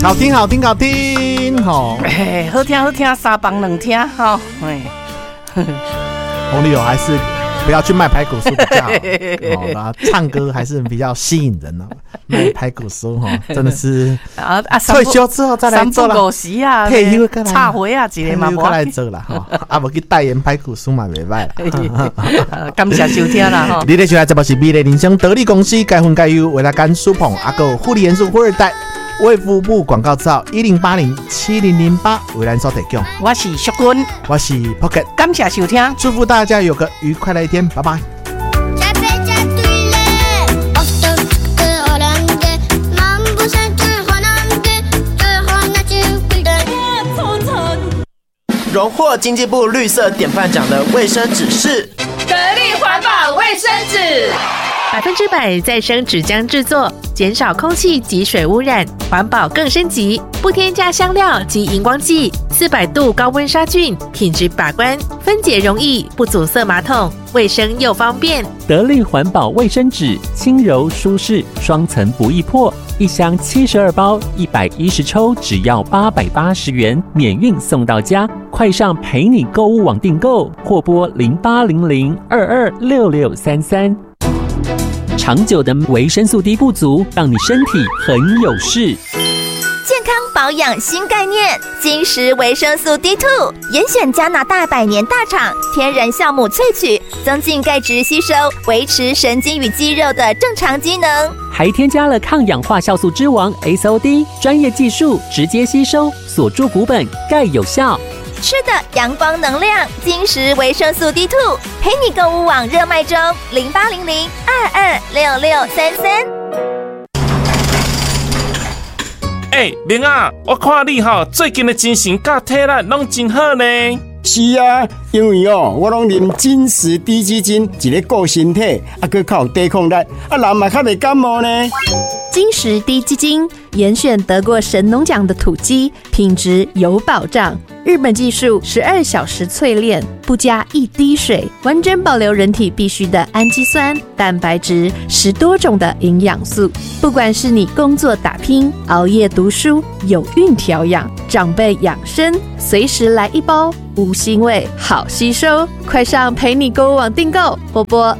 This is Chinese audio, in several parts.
好听好听好听吼！ 哎，好听好听，三帮两听哈。哎， 红绿友还是不要去卖排骨酥比较好。好啦，唱歌还是比较吸引人哦。卖排骨酥哈，真的是退休之后再来做啦。 三不五时啊， 退休再来插回啊，一个嘛无。 再来做啦哈，啊无去代言排骨酥嘛袂歹啦。感谢收听啦哈。 你咧收听这部是美丽人生得力公司该分该优为大干苏捧阿狗护理元素富二代。卫福部广告照10807008为咱所提供。 我是淑君， 我是 Pocket， 感谢收听， 祝福大家有个愉快的一天，拜拜。 荣获经济部绿色典范奖的卫生纸是得力环保卫生纸。 100%再生纸浆制作，减少空气及水污染，环保更升级，不添加香料及荧光剂，400度高温杀菌，品质把关，分解容易，不阻塞马桶，卫生又方便。 得力环保卫生纸，轻柔舒适，双层不易破，一箱72包，110抽，只要880元，免运送到家。快上陪你购物网订购，或拨0800226633。长久的维生素 D 不足，让你身体很有事。 健康保养新概念，金石维生素 D2， 严选加拿大100年大厂天然酵母萃取，增进钙质吸收，维持神经与肌肉的正常机能。 还添加了抗氧化酵素之王 SOD， 专业技术直接吸收，锁住骨本，钙有效。 吃的阳光能量，金石维生素 D2， 陪你购物网热卖中，0800226633。 明啊，我看你最近的精神甲体力拢真好呢。 是啊，因为我拢啉金石低基金，一个顾身体，还靠抵抗力，人嘛较袂感冒呢。 金石低基金严选得过神农奖的土鸡，品质有保障。日本技术12小时淬炼，不加一滴水，完整保留人体必需的氨基酸、蛋白质，10多种的营养素。不管是你工作打拼、熬夜读书、有孕调养、长辈养生，随时来一包，无腥味，好吸收。快上陪你购物网订购，或拨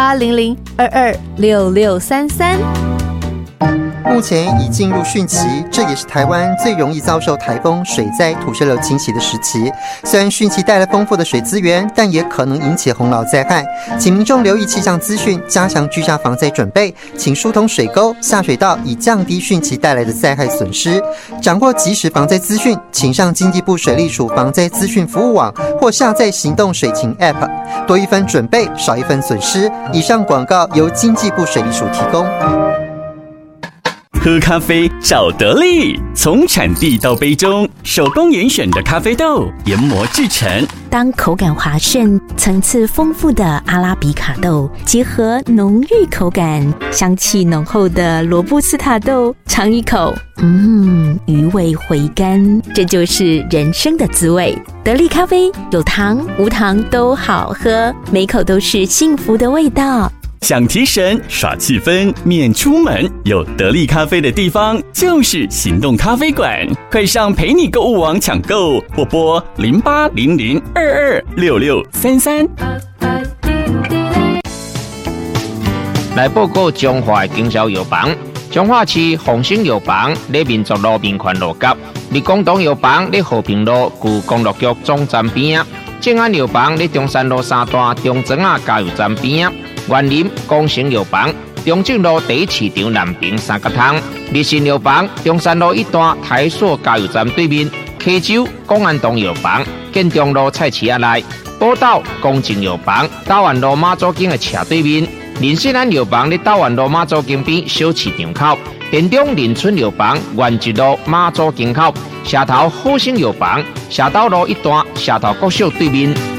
0800226633。 目前已进入汛期，这也是台湾最容易遭受台风、水灾、土石流侵袭的时期。虽然汛期带来丰富的水资源，但也可能引起洪涝灾害，请民众留意气象资讯，加强居家防灾准备，请疏通水沟、下水道，以降低汛期带来的灾害损失。掌握即时防灾资讯，请上经济部水利署防灾资讯服务网，或下载行动水情 App， 多一分准备，少一分损失。以上广告由经济部水利署提供。 喝咖啡找得力，从产地到杯中，手工严选的咖啡豆研磨制成。 当口感滑顺、层次丰富的阿拉比卡豆结合浓郁口感、香气浓厚的罗布斯塔豆，尝一口，余味回甘，这就是人生的滋味。得力咖啡有糖无糖都好喝，每口都是幸福的味道。 想提神耍气氛免出门，有得力咖啡的地方就是行动咖啡馆，快上陪你购物网抢购，或拨0800226633。 来报告中华的经销药房，中华市丰兴药房在民族路民权路角，立功东药房在和平路旧公路局总站边，正安药房在中山路3段中庄加油站边。园林光成药房，中正路第1市场南平3角通；日新药房，中山路1段台塑加油站对面；溪州公安东药房，建中路菜市仔内；宝岛公正药房，大湾路马祖径的斜对面；林信安药房在大湾路马祖径边小市场口；田中林村药房，原一路马祖径口；社头好生药房，社斗路1段社头国小对面。